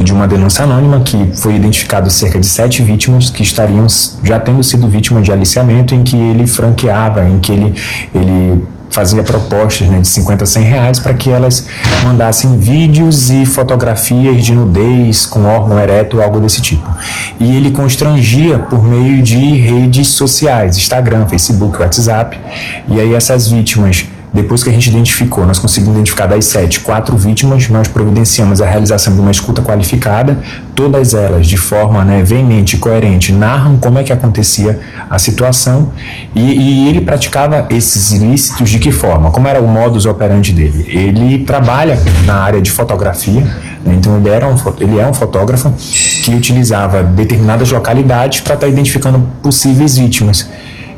de uma denúncia anônima que foi identificado cerca de 7 vítimas que estariam já tendo sido vítimas de aliciamento, em que ele franqueava, em que ele fazia propostas, né, de 50 a 100 reais para que elas mandassem vídeos e fotografias de nudez com órgão ereto, algo desse tipo. E ele constrangia por meio de redes sociais, Instagram, Facebook, WhatsApp, e aí essas vítimas, depois que a gente identificou, nós conseguimos identificar das 7, 4 vítimas, nós providenciamos a realização de uma escuta qualificada, todas elas de forma, né, veemente e coerente, narram como é que acontecia a situação e ele praticava esses ilícitos de que forma? Como era o modus operandi dele? Ele trabalha na área de fotografia, né, então ele é um fotógrafo que utilizava determinadas localidades para estar identificando possíveis vítimas.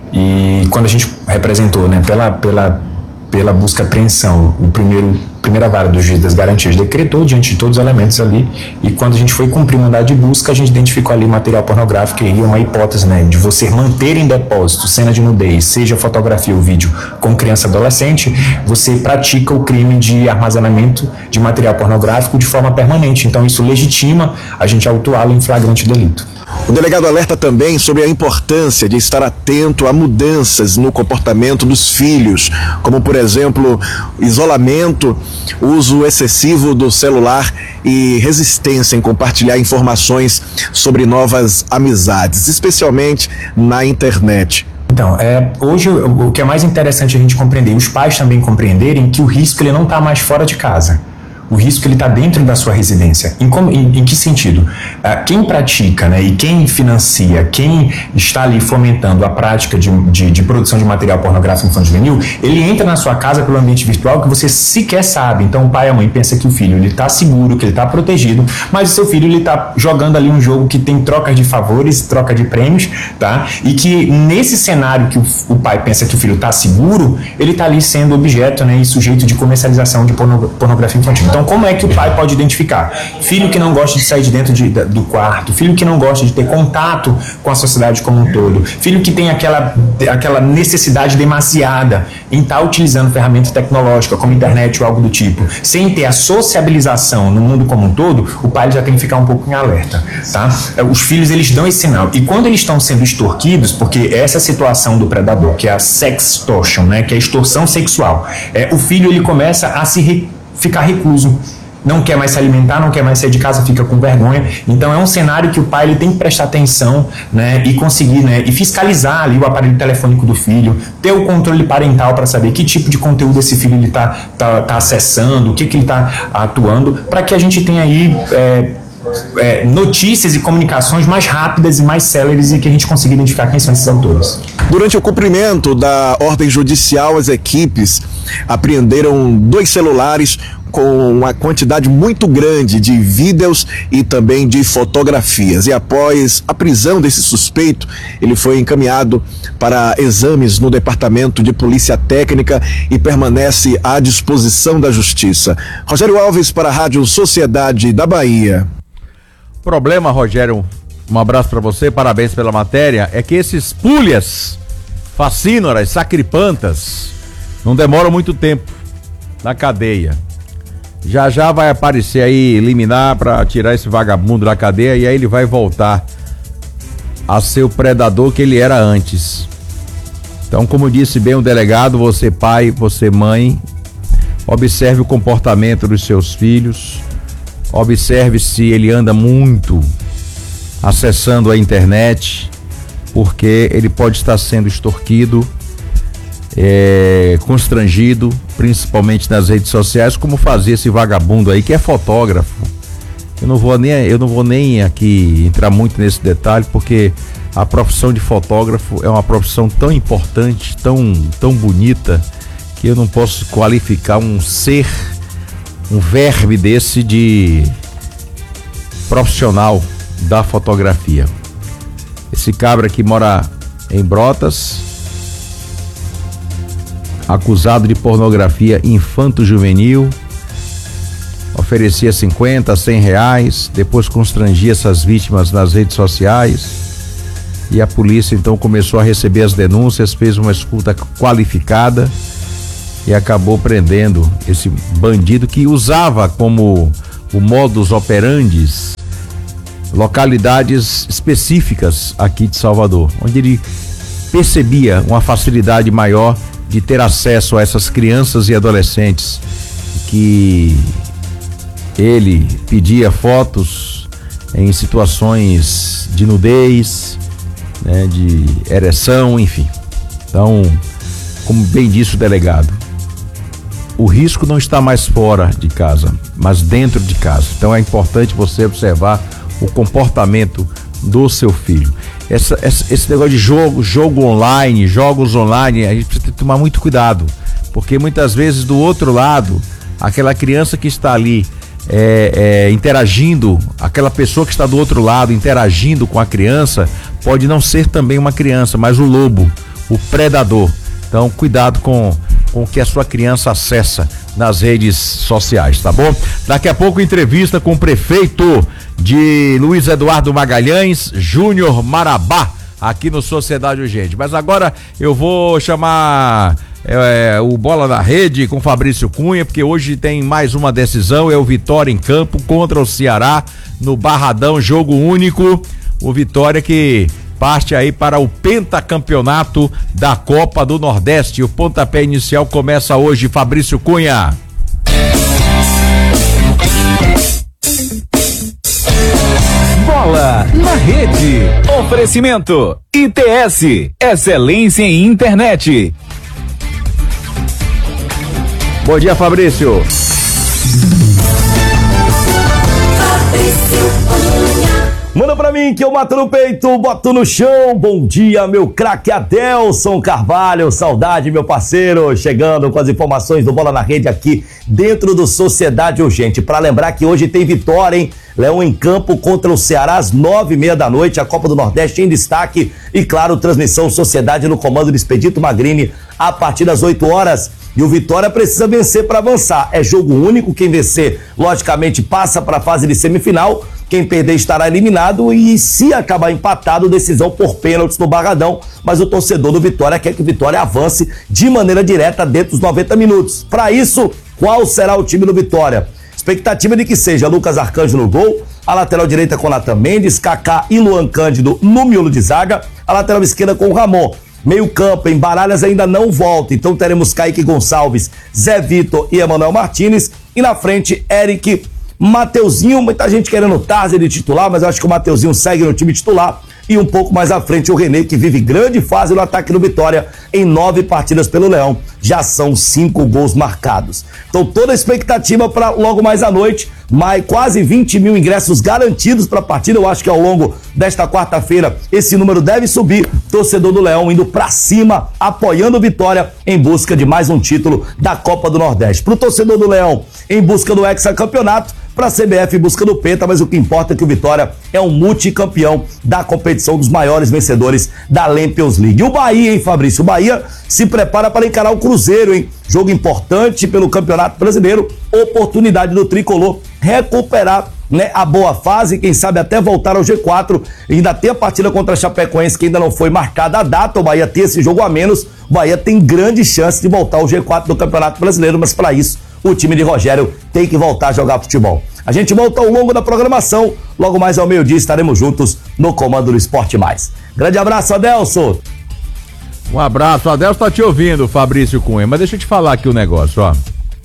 E quando a gente representou, né, pela busca e apreensão, primeira vara do juiz das garantias decretou diante de todos os elementos ali, e quando a gente foi cumprir o mandado de busca, a gente identificou ali material pornográfico e uma hipótese, né, de você manter em depósito cena de nudez, seja fotografia ou vídeo com criança adolescente, você pratica o crime de armazenamento de material pornográfico de forma permanente. Então isso legitima a gente autuá-lo em flagrante delito. O delegado alerta também sobre a importância de estar atento a mudanças no comportamento dos filhos, como, por exemplo, isolamento, uso excessivo do celular e resistência em compartilhar informações sobre novas amizades, especialmente na internet. Então, hoje o que é mais interessante a gente compreender, os pais também compreenderem que o risco ele não está mais fora de casa. O risco ele está dentro da sua residência. Em que sentido? Quem pratica, né, e quem financia, quem está ali fomentando a prática de produção de material pornográfico infanto-juvenil, ele entra na sua casa pelo ambiente virtual que você sequer sabe. Então o pai e a mãe pensam que o filho está seguro, que ele está protegido, mas o seu filho está jogando ali um jogo que tem trocas de favores, troca de prêmios, tá? E que nesse cenário que o pai pensa que o filho está seguro, ele está ali sendo objeto, né, e sujeito de comercialização de pornografia infantil. Então, como é que o pai pode identificar? Filho que não gosta de sair de dentro do quarto, filho que não gosta de ter contato com a sociedade como um todo, filho que tem aquela necessidade demasiada em estar utilizando ferramenta tecnológica como internet ou algo do tipo, sem ter a sociabilização no mundo como um todo, o pai já tem que ficar um pouco em alerta, tá? Os filhos, eles dão esse sinal. E quando eles estão sendo extorquidos, porque essa situação do predador, que é a sextortion, né, que é a extorsão sexual, o filho ele começa a ficar recluso, não quer mais se alimentar, não quer mais sair de casa, fica com vergonha. Então é um cenário que o pai ele tem que prestar atenção, né, e conseguir, né, e fiscalizar ali o aparelho telefônico do filho, ter o controle parental para saber que tipo de conteúdo esse filho ele tá acessando, o que ele está atuando, para que a gente tenha aí notícias e comunicações mais rápidas e mais céleres e que a gente consiga identificar quem são esses autores. Durante o cumprimento da ordem judicial, as equipes apreenderam 2 celulares com uma quantidade muito grande de vídeos e também de fotografias. E após a prisão desse suspeito, ele foi encaminhado para exames no Departamento de Polícia Técnica e permanece à disposição da Justiça. Rogério Alves para a Rádio Sociedade da Bahia. Problema, Rogério, um abraço para você, parabéns pela matéria, é que esses pulhas, facínoras, sacripantas, não demoram muito tempo na cadeia. Já vai aparecer aí liminar para tirar esse vagabundo da cadeia e aí ele vai voltar a ser o predador que ele era antes. Então, como disse bem o delegado, você pai, você mãe, observe o comportamento dos seus filhos, observe se ele anda muito acessando a internet, porque ele pode estar sendo extorquido, constrangido, principalmente nas redes sociais, como fazia esse vagabundo aí que é fotógrafo. Eu não vou nem aqui entrar muito nesse detalhe, porque a profissão de fotógrafo é uma profissão tão importante, tão bonita, que eu não posso qualificar um verme desse de profissional da fotografia. Esse cabra que mora em Brotas, acusado de pornografia infanto-juvenil, oferecia 50, 100 reais, depois constrangia essas vítimas nas redes sociais e a polícia então começou a receber as denúncias, fez uma escuta qualificada e acabou prendendo esse bandido que usava como o modus operandi, localidades específicas aqui de Salvador, onde ele percebia uma facilidade maior de ter acesso a essas crianças e adolescentes, que ele pedia fotos em situações de nudez, né, de ereção, enfim. Então, como bem disse o delegado, o risco não está mais fora de casa, mas dentro de casa. Então é importante você observar o comportamento do seu filho. Esse negócio de jogos online, a gente precisa tomar muito cuidado, porque muitas vezes do outro lado, aquela criança que está ali interagindo, aquela pessoa que está do outro lado interagindo com a criança, pode não ser também uma criança, mas o lobo, o predador. Então cuidado com o que a sua criança acessa nas redes sociais, tá bom? Daqui a pouco entrevista com o prefeito de Luiz Eduardo Magalhães, Júnior Marabá, aqui no Sociedade Urgente. Mas agora eu vou chamar o Bola na Rede com Fabrício Cunha, porque hoje tem mais uma decisão, é o Vitória em campo contra o Ceará no Barradão, jogo único. O Vitória que parte aí para o pentacampeonato da Copa do Nordeste. O pontapé inicial começa hoje. Fabrício Cunha. Bola na Rede. Oferecimento ITS, excelência em internet. Bom dia, Fabrício. Manda pra mim que eu mato no peito, boto no chão. Bom dia, meu craque Adelson Carvalho. Saudade, meu parceiro. Chegando com as informações do Bola na Rede aqui dentro do Sociedade Urgente. Pra lembrar que hoje tem vitória, hein? Leão em campo contra o Ceará às 9h30 da noite. A Copa do Nordeste em destaque. E claro, transmissão Sociedade no comando de Expedito Magrini a partir das 8 horas. E o Vitória precisa vencer para avançar. É jogo único. Quem vencer, logicamente, passa para a fase de semifinal. Quem perder estará eliminado e, se acabar empatado, decisão por pênaltis no Barradão. Mas o torcedor do Vitória quer que o Vitória avance de maneira direta dentro dos 90 minutos. Para isso, qual será o time do Vitória? Expectativa de que seja Lucas Arcanjo no gol, a lateral direita com Nathan Mendes, Kaká e Luan Cândido no miolo de zaga, a lateral esquerda com o Ramon. Meio campo, em Baralhas ainda não volta, então teremos Kaique Gonçalves, Zé Vitor e Emanuel Martínez. E na frente, Eric, Mateuzinho, muita gente querendo Tarzi de titular, mas eu acho que o Mateuzinho segue no time titular. E um pouco mais à frente o René, que vive grande fase no ataque do Vitória em 9 partidas pelo Leão. Já são 5 gols marcados. Então toda a expectativa para logo mais à noite, quase 20 mil ingressos garantidos para a partida. Eu acho que ao longo desta quarta-feira esse número deve subir. Torcedor do Leão indo para cima, apoiando o Vitória em busca de mais um título da Copa do Nordeste. Para o torcedor do Leão em busca do hexacampeonato, para a CBF em busca do Penta, mas o que importa é que o Vitória é um multicampeão da competição, dos maiores vencedores da Lampions League. E o Bahia, hein, Fabrício? O Bahia se prepara para encarar o Cruzeiro, hein? Jogo importante pelo Campeonato Brasileiro, oportunidade do Tricolor recuperar, né, a boa fase, quem sabe até voltar ao G4. Ainda tem a partida contra a Chapecoense que ainda não foi marcada a data. O Bahia tem esse jogo a menos. O Bahia tem grande chance de voltar ao G4 do Campeonato Brasileiro, mas para isso o time de Rogério tem que voltar a jogar futebol. A gente volta ao longo da programação. Logo mais ao meio-dia estaremos juntos no comando do Esporte Mais. Grande abraço, Adelson. Um abraço, Adelson tá te ouvindo, Fabrício Cunha. Mas deixa eu te falar aqui o negócio, ó.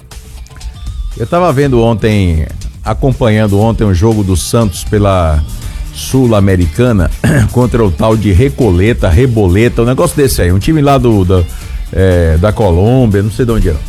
Eu tava vendo ontem, acompanhando ontem o jogo do Santos pela Sul-Americana contra o tal de Reboleta, um negócio desse aí, um time lá da Colômbia, não sei de onde é.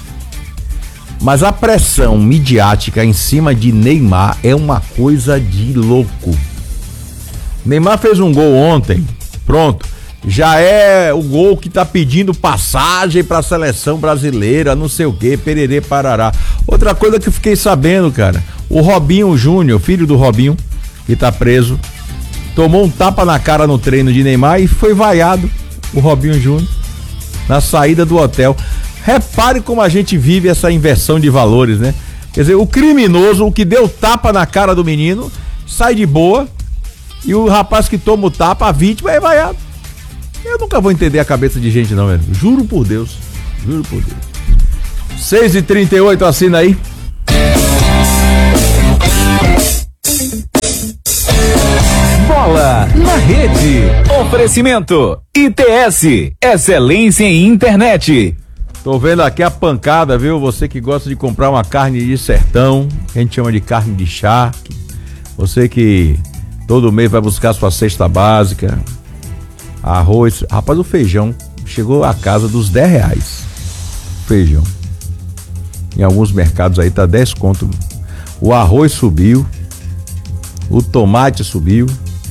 Mas a pressão midiática em cima de Neymar é uma coisa de louco. Neymar fez um gol ontem, pronto, já é o gol que tá pedindo passagem pra seleção brasileira, não sei o que, pererê, parará. Outra coisa que eu fiquei sabendo, cara, o Robinho Júnior, filho do Robinho, que tá preso, tomou um tapa na cara no treino de Neymar e foi vaiado, o Robinho Júnior, na saída do hotel. Repare como a gente vive essa inversão de valores, né? Quer dizer, o criminoso, o que deu tapa na cara do menino, sai de boa, e o rapaz que toma o tapa, a vítima, é vaiado. Eu nunca vou entender a cabeça de gente não, velho. Juro por Deus. 6h38, assina aí. Bola na Rede. Oferecimento ITS, excelência em internet. Tô vendo aqui a pancada, viu? Você que gosta de comprar uma carne de sertão, que a gente chama de carne de charque. Você que todo mês vai buscar sua cesta básica, arroz. Rapaz, o feijão chegou a casa dos R$10. Feijão. Em alguns mercados aí tá 10 conto. O arroz subiu. O tomate subiu.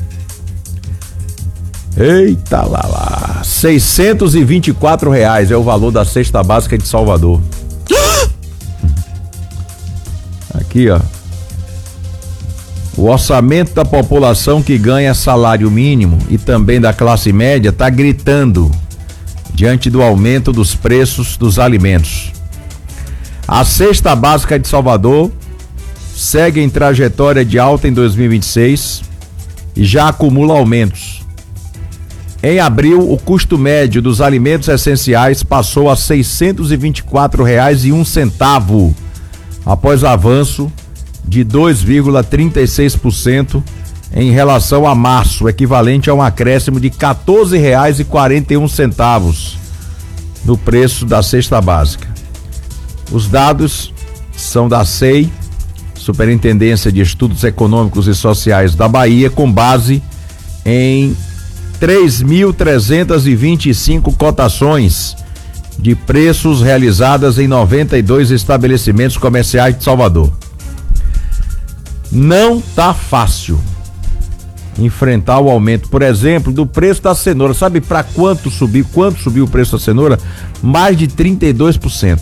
Eita lá. R$624 é o valor da cesta básica de Salvador. Aqui, ó. O orçamento da população que ganha salário mínimo e também da classe média está gritando diante do aumento dos preços dos alimentos. A cesta básica de Salvador segue em trajetória de alta em 2026 e já acumula aumentos. Em abril, o custo médio dos alimentos essenciais passou a R$624,01, após avanço de 2,36% em relação a março, equivalente a um acréscimo de R$14,41 no preço da cesta básica. Os dados são da SEI, Superintendência de Estudos Econômicos e Sociais da Bahia, com base em 3.325 cotações de preços realizadas em 92 estabelecimentos comerciais de Salvador. Não tá fácil enfrentar o aumento, por exemplo, do preço da cenoura. Sabe para quanto subiu o preço da cenoura? Mais de 32%.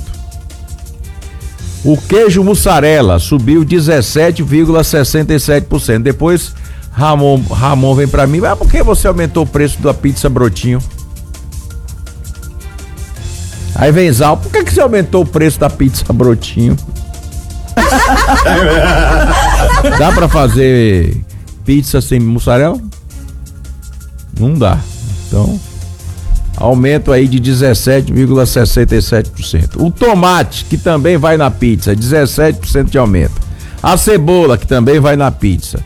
O queijo mussarela subiu 17,67%. Depois Ramon vem pra mim, mas por que você aumentou o preço da pizza brotinho? Aí vem Zal, por que você aumentou o preço da pizza brotinho? Dá pra fazer pizza sem mussarela? Não dá. Então, aumento aí de 17,67%. O tomate, que também vai na pizza, 17% de aumento. A cebola, que também vai na pizza,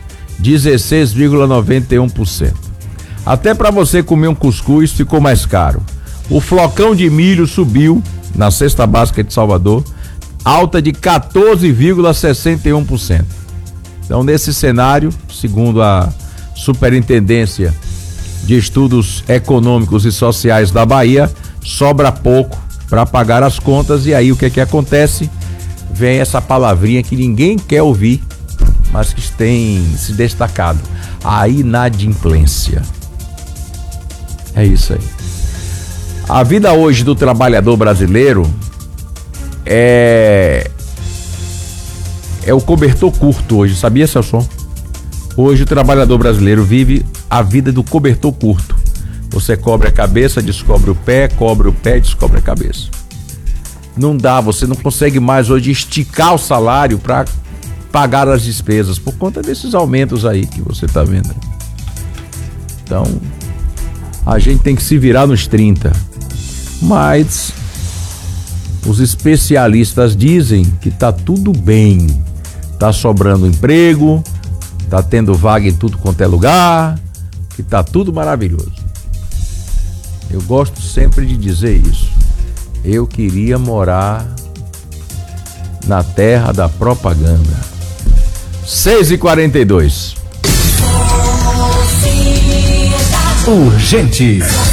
16,91%. Até para você comer um cuscuz ficou mais caro. O flocão de milho subiu na cesta básica de Salvador, alta de 14,61%. Então, nesse cenário, segundo a Superintendência de Estudos Econômicos e Sociais da Bahia, sobra pouco para pagar as contas. E aí o que acontece? Vem essa palavrinha que ninguém quer ouvir, mas que tem se destacado: a inadimplência. É isso aí. A vida hoje do trabalhador brasileiro é o cobertor curto hoje, sabia, Celso? Hoje o trabalhador brasileiro vive a vida do cobertor curto. Você cobre a cabeça, descobre o pé, cobre o pé, descobre a cabeça. Não dá, você não consegue mais hoje esticar o salário para pagar as despesas por conta desses aumentos aí que você tá vendo. Então, a gente tem que se virar nos 30. Mas os especialistas dizem que tá tudo bem. Tá sobrando emprego, tá tendo vaga em tudo quanto é lugar, que tá tudo maravilhoso. Eu gosto sempre de dizer isso. Eu queria morar na terra da propaganda. 6h42. Urgente.